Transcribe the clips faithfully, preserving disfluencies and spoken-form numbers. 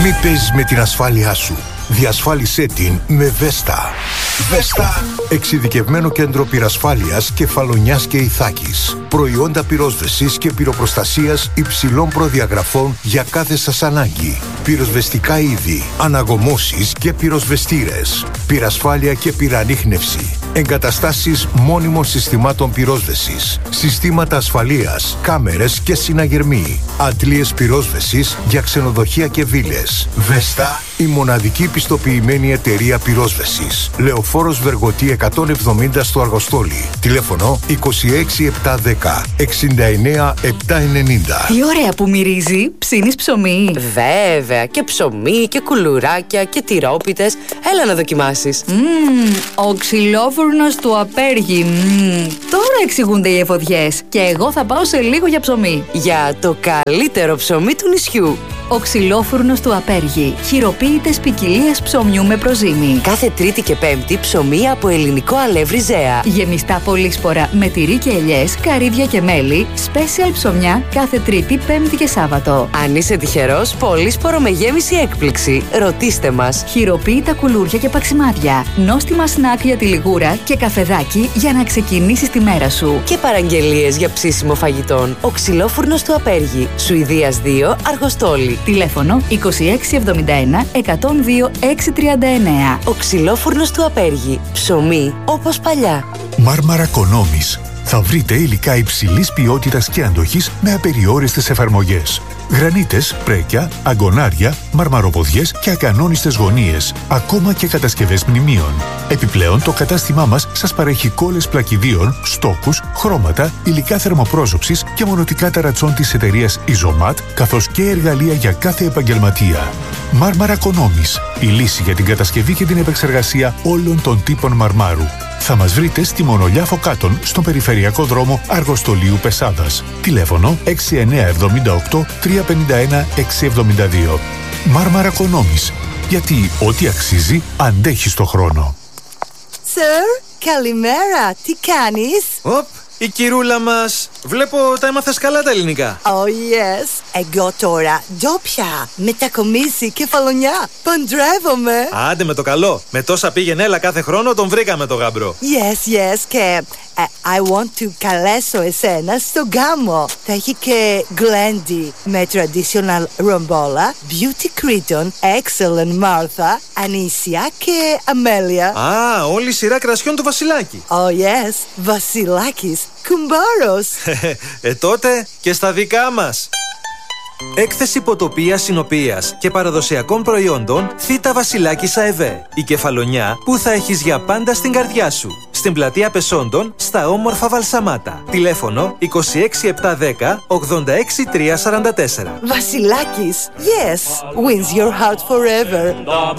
Μη παίζεις με την ασφάλειά σου. Διασφάλισέ την με Βέστα. Βέστα. Εξειδικευμένο κέντρο πυρασφάλειας Κεφαλονιάς και Ιθάκης. Προϊόντα πυρόσβεσης και πυροπροστασίας υψηλών προδιαγραφών για κάθε σας ανάγκη. Πυροσβεστικά είδη, αναγωμώσεις και πυροσβεστήρες. Πυρασφάλεια και πυρανίχνευση. Εγκαταστάσεις μόνιμων συστημάτων πυρόσβεσης. Συστήματα ασφαλείας, κάμερες και συναγερμοί. Αντλίες πυρόσβεσης για ξενοδοχεία και βίλες. Βέστα, η μοναδική πιστοποιημένη εταιρεία πυρόσβεσης. Λεωφόρος Βεργοτή εκατόν εβδομήντα στο Αργοστόλι. Τηλέφωνο είκοσι έξι επτακόσια δέκα εξήντα εννέα επτακόσια ενενήντα. Τι ωραία που μυρίζει. Ψήνεις ψωμί? Βέβαια, και ψωμί και κουλουράκια και τυρόπιτες. Έλα να δοκιμάσεις. Μμμ, ο ξυλόφουρνος του Απέργη. Μμμ, τώρα εξηγούνται οι εφοδιές. Και εγώ θα πάω σε λίγο για ψωμί. Για το καλύτερο ψωμί του νησιού. Ο ξυλόφουρνος του Απέργη. Χειροποίητες ποικιλίες ψωμιού με προζύμι. Κάθε Τρίτη και Πέμπτη ψωμί από ελληνικό αλεύρι Ζέα. Γεμιστά πολύσπορα με τυρί και ελιές, καρύδια και μέλι. Special ψωμιά κάθε Τρίτη, Πέμπτη και Σάββατο. Αν είσαι τυχερός, πολύσπορο με γέμιση έκπληξη. Ρωτήστε μας. Χειροποίητα κουλούρια και παξιμάδια. Νόστιμα σνακ για τη λιγούρα και καφεδάκι για να ξεκινήσεις τη μέρα σου. Και παραγγελίες για ψήσιμο φαγητών. Ο ξυλόφουρνος του Απέργη. Σουηδίας δύο, Αργοστόλι. Τηλέφωνο είκοσι έξι εβδομήντα ένα εκατόν δύο έξι τριάντα εννέα. Ο ξυλόφουρνος του Απέργη. Ψωμί όπως παλιά. Μάρμαρα Κονόμης. Θα βρείτε υλικά υψηλής ποιότητας και αντοχής με απεριόριστες εφαρμογές. Γρανίτες, πρέκια, αγκονάρια, μαρμαροποδιές και ακανόνιστες γωνίες, ακόμα και κατασκευές μνημείων. Επιπλέον, το κατάστημά μας σας παρέχει κόλλες πλακιδίων, στόκους, χρώματα, υλικά θερμοπρόζωψης και μονοτικά ταρατσών της εταιρείας Ιζωμάτ, καθώς και εργαλεία για κάθε επαγγελματία. Μάρμαρα Κονόμης. Η λύση για την κατασκευή και την επεξεργασία όλων των τύπων μαρμάρου. Θα μας βρείτε στη Μονολιά Φωκάτων, στον περιφερειακό δρόμο Αργοστολίου Πεσάδας. Τηλέφωνο έξι εννέα εβδομήντα οκτώ τρία πενήντα ένα έξι εβδομήντα δύο. Μάρμαρα Κονόμης. Γιατί ό,τι αξίζει αντέχει στο χρόνο. Sir, καλημέρα. Τι κάνεις? Οπ, η κυρούλα μας. Βλέπω τα έμαθες καλά τα ελληνικά. Oh yes. Εγώ τώρα ντόπια, μετακομίσει Κεφαλονιά. Παντρεύομαι. Άντε με το καλό. Με τόσα πήγαινε έλα κάθε χρόνο τον βρήκαμε το γαμπρό. Yes, yes. Και uh, I want to καλέσω εσένα στο γάμο. Θα έχει και γλέντι με traditional ρομβόλα, beauty Creton, excellent Martha, Ανήσια και Αμέλεια. Α, όλη η σειρά κρασιών του Βασιλάκη. Oh yes, Βασιλάκης, κουμπάρος. Ε τότε και στα δικά μας. Έκθεση ποτοπίας συνοπίας και παραδοσιακών προϊόντων Θήτα Βασιλάκης ΑΕΒ. Η Κεφαλονιά που θα έχεις για πάντα στην καρδιά σου. Στην πλατεία Πεσόντων, στα όμορφα Βαλσαμάτα. Τηλέφωνο είκοσι έξι επτακόσια δέκα ογδόντα έξι τριακόσια σαράντα τέσσερα. Βασιλάκης, yes, wins your heart forever.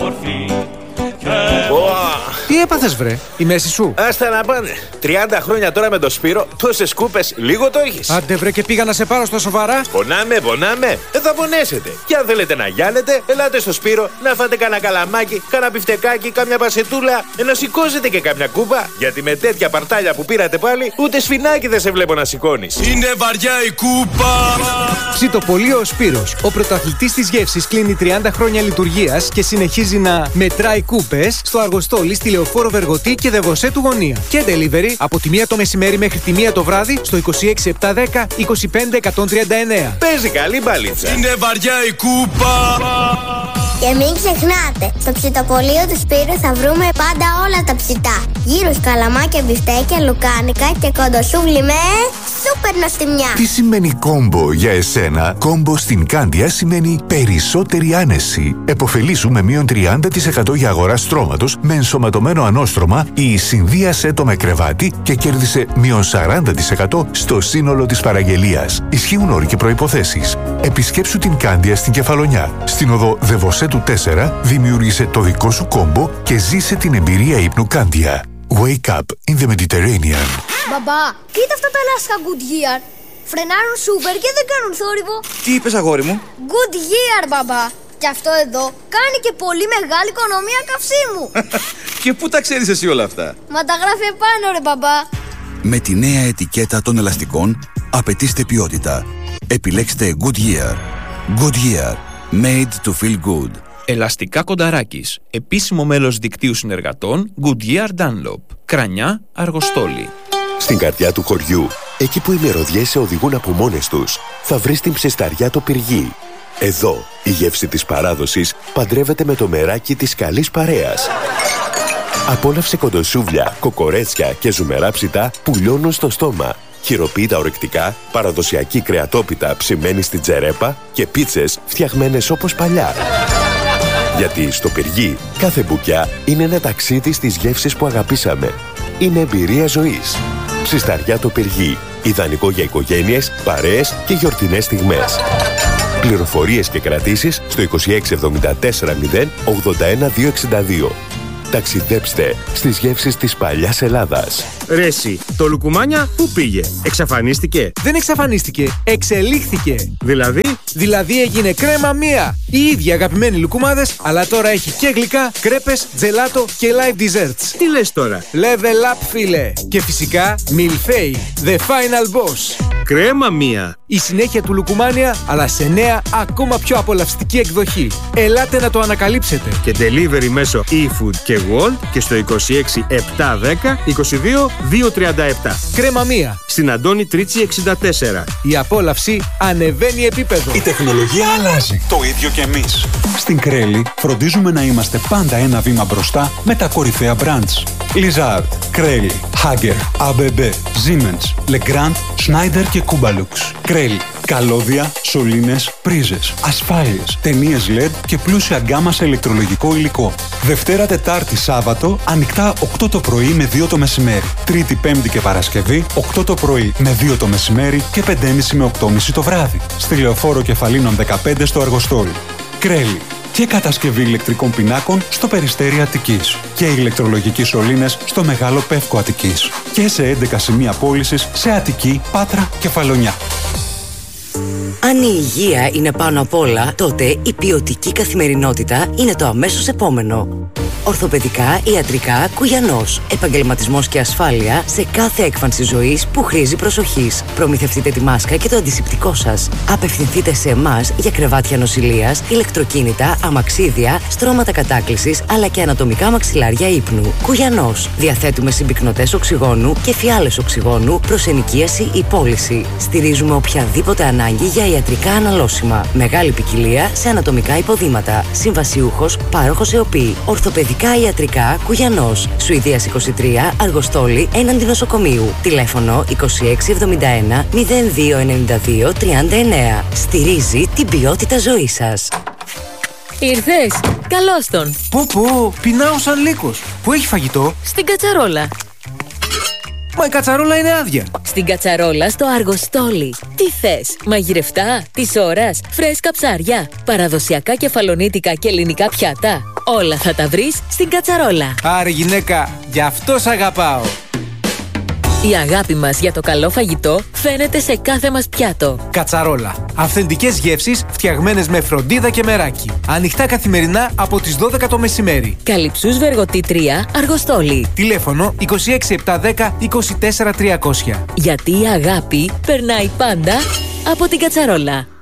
Τι έπαθες βρε, η μέση σου? Άστα να πάνε. τριάντα χρόνια τώρα με το Σπύρο, τόσες κούπες, λίγο το έχεις. Άντε βρε και πήγα να σε πάρω στα σοβαρά. Πονάμε, πονάμε. Δεν θα πονέσετε. Και αν θέλετε να γιάνετε, ελάτε στο Σπύρο να φάτε κανένα καλαμάκι, κανένα μπιφτεκάκι, κάμια πασετούλα, να σηκώσετε και κάμια κούπα. Γιατί με τέτοια παρτάλια που πήρατε πάλι, ούτε σφινάκι δεν σε βλέπω να σηκώνεις. Είναι βαριά η κούπα. Ψητοπολείο ο Σπύρος, ο πρωταθλητής της γεύσης, κλείνει τριάντα χρόνια λειτουργίας και συνεχίζει να μετράει κούπες στο Αργοστόλι, στη Λεωφόρο Βεργοτή και Δεβοσέ του Γωνία. Και delivery από τη μία το μεσημέρι μέχρι τη μία το βράδυ στο είκοσι έξι επτακόσια δέκα είκοσι πέντε εκατόν τριάντα εννέα. Παίζει καλή μπαλίτσα. Είναι βαριά η κούπα. Και μην ξεχνάτε, στο ψητοπολείο του Σπύρου θα βρούμε πάντα όλα τα ψητά. Γύρους, καλαμάκια, μπιφτέκια, λουκάνικα και κοντοσούβλι με σούπερ νοστιμιά. Τι σημαίνει κόμπο για εσένα? Κόμπο στην Κάνδια σημαίνει περισσότερη άνεση. Εποφελήσου με μείον τριάντα τοις εκατό για αγορά στρώματος με ενσωματωμένο ανώστρωμα ή συνδύασέ το με κρεβάτι και κέρδισε μείον σαράντα τοις εκατό στο σύνολο της παραγγελίας. Ισχύουν όροι και προϋποθέσεις. Επισκέψου την Κάνδια στην Κεφαλονιά. Στην οδό Δεβοσέ του τέσσερα δημιούργησε το δικό σου κόμπο και ζήσε την εμπειρία ύπνου Κάνδια. Wake up in the Mediterranean. Μπαμπά, κοίτα αυτά τα λάσκα Goodyear. Φρενάρουν σούπερ και δεν κάνουν θόρυβο. Τι είπες αγόρι μου? Goodyear, μπαμπά. Και αυτό εδώ κάνει και πολύ μεγάλη οικονομία καυσίμου. Και πού τα ξέρεις εσύ όλα αυτά? Μα τα γράφει επάνω ρε μπαμπά. Με τη νέα ετικέτα των ελαστικών απαιτήστε ποιότητα. Επιλέξτε Goodyear. Goodyear. Made to feel good. Ελαστικά Κονταράκης. Επίσημο μέλος δικτύου συνεργατών Goodyear Dunlop. Κρανιά Αργοστόλη. Στην καρδιά του χωριού, εκεί που οι μυρωδιές σε οδηγούν από μόνες τους, θα βρεις την ψισταριά το Πυργί. Εδώ, η γεύση της παράδοσης παντρεύεται με το μεράκι της καλής παρέας. Απόλαυσε κοντοσούβλια, κοκορέτσια και ζουμερά ψητά που λιώνουν στο στόμα. Χειροποίητα ορεκτικά, παραδοσιακή κρεατόπιτα ψημένη στην τζερέπα και πίτσες φτιαγμένες όπως παλιά. Γιατί στο Πυργί κάθε μπουκιά είναι ένα ταξίδι στις γεύσεις που αγαπήσαμε. Είναι εμπειρία ζωής. Ψισταριά το Πυργί. Ιδανικό για οικογένειες, παρέες και γιορτινές στιγμές. Πληροφορίες και κρατήσεις στο είκοσι έξι εβδομήντα τέσσερα μηδέν ογδόντα ένα διακόσια εξήντα δύο. Ταξιδέψτε στις γεύσεις της παλιάς Ελλάδας. Ρέση, το λουκουμάνια πού πήγε? Εξαφανίστηκε? Δεν εξαφανίστηκε, εξελίχθηκε. Δηλαδή? Δηλαδή έγινε κρέμα μία. Οι ίδιοι αγαπημένοι λουκουμάδες, αλλά τώρα έχει και γλυκά, κρέπες, τζελάτο και live desserts. Τι λες τώρα? Level up, φίλε. Και φυσικά Milfei, the final boss. Κρέμα μία. Η συνέχεια του λουκουμάνια, αλλά σε νέα, ακόμα πιο απολαυστική εκδοχή. Ελάτε να το ανακαλύψετε. Και delivery μέσω eFood και World και στο είκοσι έξι επτακόσια δέκα είκοσι δύο διακόσια τριάντα επτά. Κρέμα μία. Στην Αντώνη Τρίτσι εξήντα τέσσερα. Η απόλαυση ανεβαίνει επίπεδο. Η τεχνολογία αλλάζει. Το ίδιο και εμείς. Στην Κρέλη φροντίζουμε να είμαστε πάντα ένα βήμα μπροστά με τα κορυφαία brands. Lizard, Κρέλη, Hager, έι μπι μπι, Siemens, Legrand, Schneider και Kubalux. Κρέλη. Καλώδια, σωλήνες, πρίζες, ασφάλειες, ταινίες ελ ι ντι και πλούσια γκάμα σε ηλεκτρολογικό υλικό. Δευτέρα, Τετάρτη, Σάββατο, ανοιχτά οκτώ το πρωί με δύο το μεσημέρι. Τρίτη, Πέμπτη και Παρασκευή, οκτώ το πρωί με δύο το μεσημέρι και πέντε και μισή με οκτώ και μισή το βράδυ. Στη Λεωφόρο Κεφαλίνων δεκαπέντε στο Αργοστόλι. Κρέλη. Και κατασκευή ηλεκτρικών πινάκων στο Περιστέρι Αττικής. Και ηλεκτρολογικοί σωλήνες στο Μεγάλο Πεύκο Αττικής. Και σε έντεκα σημεία πώλησης σε Αττική, Πάτρα και Φαλονιά. Αν η υγεία είναι πάνω απ' όλα, τότε η ποιοτική καθημερινότητα είναι το αμέσως επόμενο. Ορθοπαιδικά, ιατρικά, Κουγιανός. Επαγγελματισμός και ασφάλεια σε κάθε έκφανση ζωής που χρήζει προσοχής. Προμηθευτείτε τη μάσκα και το αντισηπτικό σας. Απευθυνθείτε σε εμάς για κρεβάτια νοσηλείας, ηλεκτροκίνητα, αμαξίδια, στρώματα κατάκλησης αλλά και ανατομικά μαξιλάρια ύπνου. Κουγιανός. Διαθέτουμε συμπυκνωτές οξυγόνου και φιάλες οξυγόνου προς ενοικίαση ή πώληση. Στηρίζουμε οποιαδήποτε ανάγκη για ιατρικά αναλώσιμα. Μεγάλη ποικιλία σε ανατομικά υποδήματα. Συμβασιούχος, πάροχος ΕΟΠΗ. Ορθοπαιδικά ιατρικά Κουγιανός. Σουηδίας είκοσι τρία, Αργοστόλη, έναντι νοσοκομείου. Τηλέφωνο είκοσι έξι εβδομήντα ένα μηδέν δύο ενενήντα δύο τριάντα εννέα. Στηρίζει την ποιότητα ζωής σας. Ήρθες, καλώς τον. Πω πω, πεινάω σαν λύκος. Πού έχει φαγητό? Στην κατσαρόλα. Μα η κατσαρόλα είναι άδεια. Στην κατσαρόλα στο Αργοστόλι. Τι θες, μαγειρευτά, της ώρας, φρέσκα ψάρια, παραδοσιακά κεφαλονίτικα και ελληνικά πιάτα. Όλα θα τα βρεις στην κατσαρόλα. Άρε γυναίκα, γι' αυτό σ' αγαπάω. Η αγάπη μας για το καλό φαγητό φαίνεται σε κάθε μας πιάτο. Κατσαρόλα. Αυθεντικές γεύσεις φτιαγμένες με φροντίδα και μεράκι. Ανοιχτά καθημερινά από τις δώδεκα το μεσημέρι. Καλυψούς Βεργοτή τρία, Αργοστόλι. Τηλέφωνο είκοσι έξι επτακόσια δέκα είκοσι τέσσερα τριακόσια. Γιατί η αγάπη περνάει πάντα από την κατσαρόλα.